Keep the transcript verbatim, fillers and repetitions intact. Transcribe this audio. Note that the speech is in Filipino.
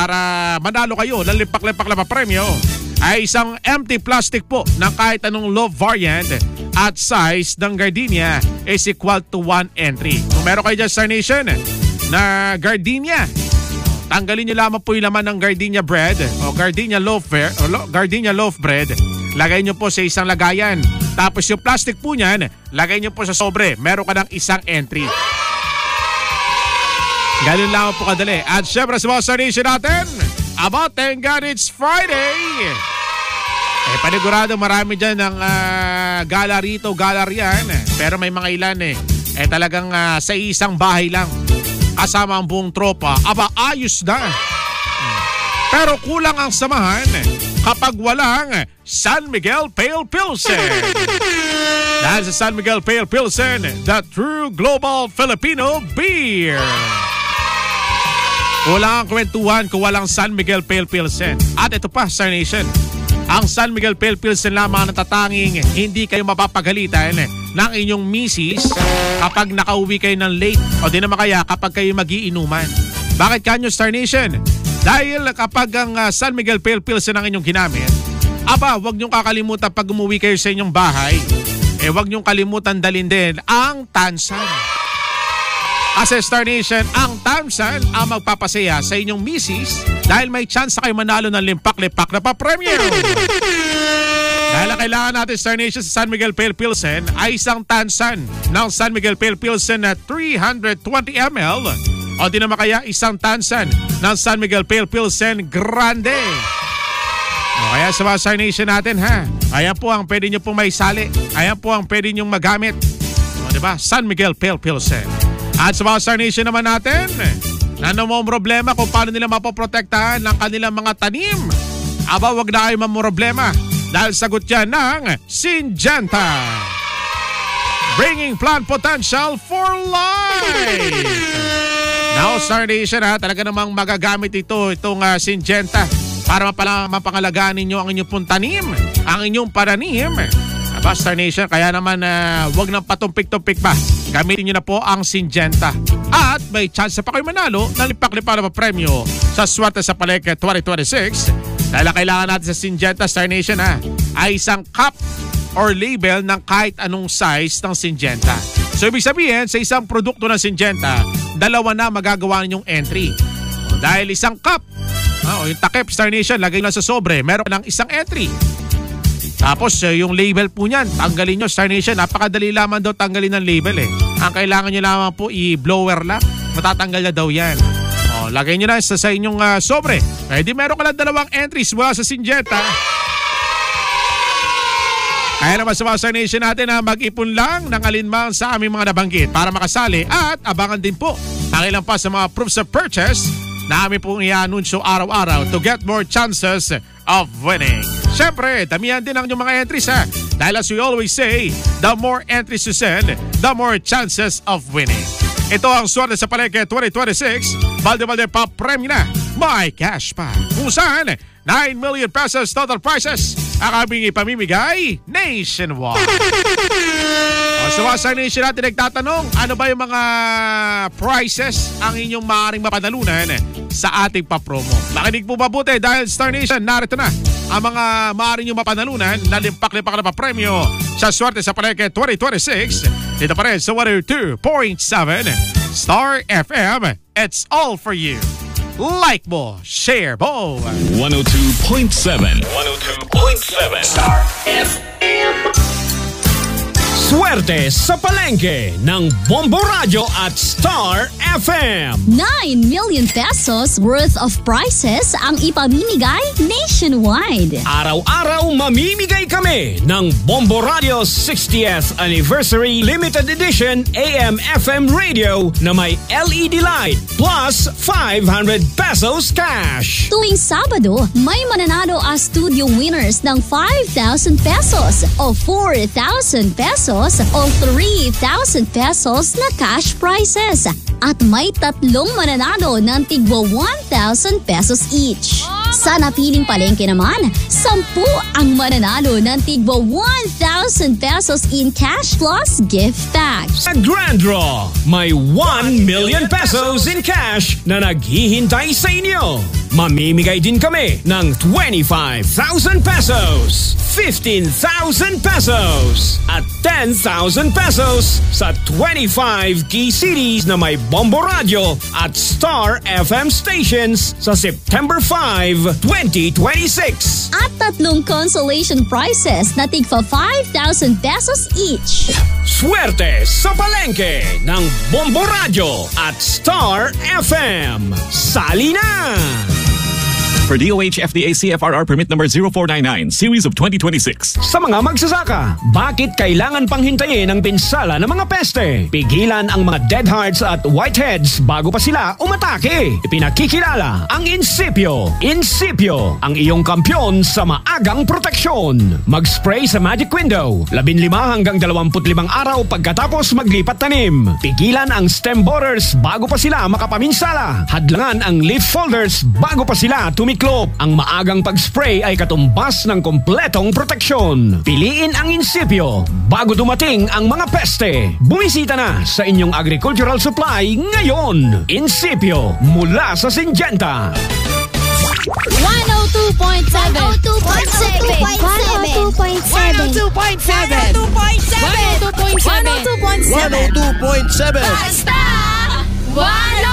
para manalo kayo ng limpak-limpak na papremyo ay isang empty plastic po ng kahit anong love variant at size ng gardenia is equal to one entry. Kung meron kayo dyan, Star Nation, na gardenia, tanggalin nyo lamang po yung laman ng gardenia bread o gardenia loaf, o gardenia loaf bread. Lagay nyo po sa isang lagayan. Tapos yung plastic po niyan, lagay nyo po sa sobre. Meron ka ng isang entry. Ganun lang po kadali. At syempre sa mga Star Nation natin, about thank God it's Friday. Eh panigurado marami dyan ng uh, gala rito, gala riyan. Pero may mga ilan eh. Eh talagang uh, sa isang bahay lang. Kasama ang buong tropa. Aba, ayos na. Pero kulang ang samahan kapag walang San Miguel Pale Pilsen. Dahil sa San Miguel Pale Pilsen, the true global Filipino beer. Kulang ang kwentuhan kung walang San Miguel Pale Pilsen. At ito pa, Star Nation, ang San Miguel Pale Pilsen lamang natatanging hindi kayo mapapagalitan ng inyong misis kapag nakauwi kayo ng late o di naman kaya kapag kayo magiinuman. Bakit kanyo, Star Nation? Dahil kapag ang uh, San Miguel Pale Pilsen ang inyong ginamit, aba, huwag niyong kakalimutan pag umuwi kayo sa inyong bahay, eh huwag niyong kalimutan dalhin din ang Tansan. As a Star Nation, ang Tansan ang magpapasaya sa inyong misis dahil may chance kayo manalo ng limpak-lipak na papremyo. Dahil ang kailangan natin, Star Nation, sa San Miguel Pale Pilsen ay isang Tansan ng San Miguel Pale Pilsen na three hundred twenty milliliters o di naman kaya isang Tansan ng San Miguel Pale Pilsen Grande. O kaya sa mga Star Nation natin, ha, ayan po ang pwede nyo pong maisali. Ayan po ang pwede nyong magamit. O diba? San Miguel Pale Pilsen. At sa mga Star Nation naman natin, na ano mo problema kung paano nila mapoprotektahan ng kanilang mga tanim? Aba, wag na kayo mamroblema dahil sagot yan ng Syngenta. Bringing plant potential for life. Now, Star Nation, ha, talaga namang magagamit ito, itong uh, Syngenta para mapala, mapangalagaan ninyo ang inyong pong tanim, ang inyong pananim. Aba, Star Nation, kaya naman uh, wag nang patumpik-tumpik pa. Gamitin nyo na po ang Syngenta. At may chance pa kayo manalo ng lipak-lipak na premyo sa Swerte sa Palengke twenty twenty-six. Dahil ang kailangan natin sa Syngenta, Star Nation, ha, ay isang cup or label ng kahit anong size ng Syngenta. So, ibig sabihin, sa isang produkto ng Syngenta, dalawa na magagawa ninyong entry. O, dahil isang cup, ha, o yung takip, Star Nation, lagay lang sa sobre, meron ng isang entry. Tapos yung label po niyan, tanggalin nyo, Star Nation. Napakadali lamang daw tanggalin ng label eh. Ang kailangan nyo lamang po i-blower lang. Matatanggal na daw yan. O, lagay nyo na sa, sa inyong uh, sobre. Eh di meron ka lang dalawang entries mula sa Syngenta. Kaya naman sa mga Star Nation natin na mag-ipon lang ng alinmang sa aming mga nabanggit para makasali at abangan din po ang ilang pa sa mga proofs of purchase na aming pong i-anunsyo araw-araw to get more chances of winning. Siyempre, damihan din ang inyong mga entries, ha. Dahil as we always say, the more entries you send, the more chances of winning. Ito ang Swerte sa Palengke twenty twenty-six. Balde-balde pa premyo na. May cash pa. Kung saan, nine million pesos total prizes ang aming ipamimigay nationwide. O sa mga Star Nation natin nagtatanong, ano ba yung mga prizes ang inyong maaaring mapanalunan sa ating papromo? Makinig po mabuti dahil Star Nation, narito na ang mga maaaring nyo mapanalunan na limpak-limpak na papremyo sa Swerte sa Palengke twenty twenty-six. Dito pa rin sa one oh two point seven Star F M. It's all for you. Like mo, share mo. one oh two point seven one oh two point seven Star F M. Swerte sa Palengke ng Bombo Radio at Star F M. nine million pesos worth of prizes ang ipamimigay nationwide. Araw-araw mamimigay kami ng Bombo Radio sixtieth Anniversary Limited Edition A M F M Radio na may L E D light plus five hundred pesos cash. Tuwing Sabado, may mananalo as studio winners ng five thousand pesos o four thousand pesos o three thousand pesos na cash prizes. At may tatlong mananalo ng tigwa one thousand pesos each. Sa napiling palengke naman, sampu ang mananalo ng tigwa one thousand pesos in cash plus gift bags. Sa Grand Draw, may one million pesos in cash na naghihintay sa inyo. mamimigay din kami ng twenty-five thousand pesos, fifteen thousand pesos, at ten thousand pesos sa twenty-five key cities na may Bombo Radio at Star F M stations sa September fifth, twenty twenty-six. At tatlong consolation prizes na tigpa five thousand pesos each. Swerte sa palengke ng Bombo Radio at Star F M. Sali na! For D O H F D A C F R R permit number zero four nine nine, series of twenty twenty-six. Sa mga magsasaka, bakit kailangan pang hintayin ang pinsala ng mga peste? Pigilan ang mga dead hearts at whiteheads bago pa sila umatake. Ipinakikilala ang Incipio. Incipio, ang iyong kampyon sa maagang proteksyon. Mag-spray sa Magic Window, labinlima hanggang dalawamput limang araw pagkatapos maglipat tanim. Pigilan ang stem borers bago pa sila makapaminsala. Hadlangan ang leaf folders bago pa sila tumiklop. Ang maagang pag-spray ay katumbas ng kompletong proteksyon. Piliin ang Incipio bago dumating ang mga peste. Bumisita na sa inyong agricultural supply ngayon. Incipio mula sa Syngenta. one oh two point seven one oh two point seven one oh two point seven one oh two point seven one oh two point seven one oh two point seven one oh two point seven one oh two point seven Basta one